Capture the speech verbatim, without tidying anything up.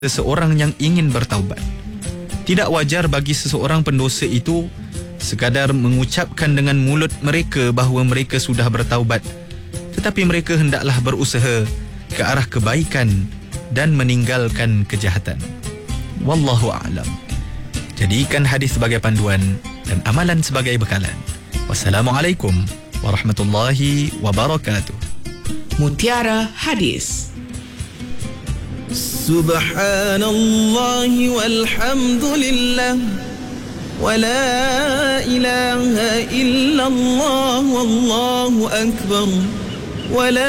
seseorang yang ingin bertaubat. Tidak wajar bagi seseorang pendosa itu sekadar mengucapkan dengan mulut mereka bahawa mereka sudah bertaubat, tetapi mereka hendaklah berusaha ke arah kebaikan dan meninggalkan kejahatan. Wallahu a'lam. Jadikan hadis sebagai panduan dan amalan sebagai bekalan. Wassalamualaikum warahmatullahi wabarakatuh. Mutiara Hadis. Subhanallah walhamdulillah wa la ilaha illallah wallahu akbar wa la